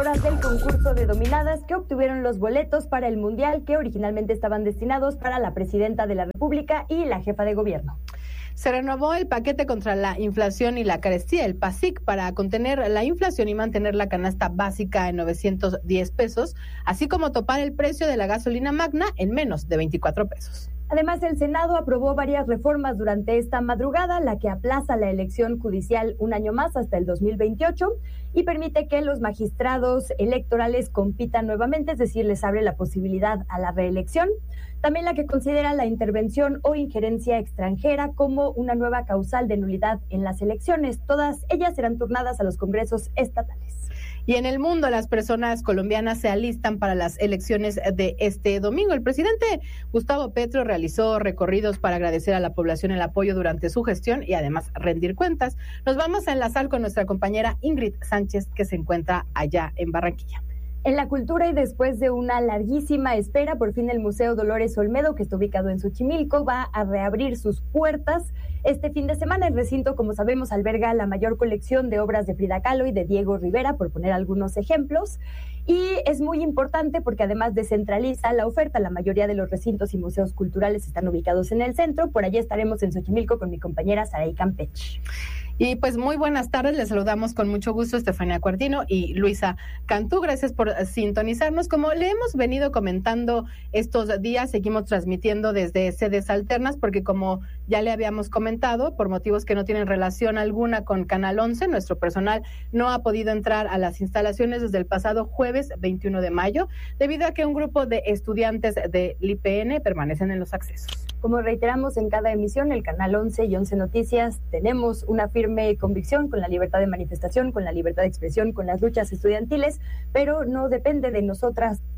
ganadoras del concurso de dominadas que obtuvieron los boletos para el Mundial que originalmente estaban destinados para la presidenta de la República y la jefa de gobierno. Se renovó el paquete contra la inflación y la carestía, el PASIC, para contener la inflación y mantener la canasta básica en 910 pesos, así como topar el precio de la gasolina magna en menos de 24 pesos. Además, el Senado aprobó varias reformas durante esta madrugada, la que aplaza la elección judicial un año más hasta el 2028 y permite que los magistrados electorales compitan nuevamente, es decir, les abre la posibilidad a la reelección. También la que considera la intervención o injerencia extranjera como una nueva causal de nulidad en las elecciones. Todas ellas serán turnadas a los congresos estatales. Y en el mundo, las personas colombianas se alistan para las elecciones de este domingo. El presidente Gustavo Petro realizó recorridos para agradecer a la población el apoyo durante su gestión y además rendir cuentas. Nos vamos a enlazar con nuestra compañera Ingrid Sánchez, que se encuentra allá en Barranquilla. En la cultura y después de una larguísima espera, por fin el Museo Dolores Olmedo, que está ubicado en Xochimilco, va a reabrir sus puertas este fin de semana. El recinto, como sabemos, alberga la mayor colección de obras de Frida Kahlo y de Diego Rivera, por poner algunos ejemplos. Y es muy importante porque además descentraliza la oferta. La mayoría de los recintos y museos culturales están ubicados en el centro. Por allí estaremos en Xochimilco con mi compañera Saraí Campech. Y pues muy buenas tardes, les saludamos con mucho gusto Estefanía Cuartino y Luisa Cantú, gracias por sintonizarnos. Como le hemos venido comentando estos días, seguimos transmitiendo desde sedes alternas porque como ya le habíamos comentado, por motivos que no tienen relación alguna con Canal 11, nuestro personal no ha podido entrar a las instalaciones desde el pasado jueves 21 de mayo, debido a que un grupo de estudiantes del IPN permanecen en los accesos. Como reiteramos en cada emisión, el Canal 11 y 11 Noticias tenemos una firme convicción con la libertad de manifestación, con la libertad de expresión, con las luchas estudiantiles, pero no depende de nosotras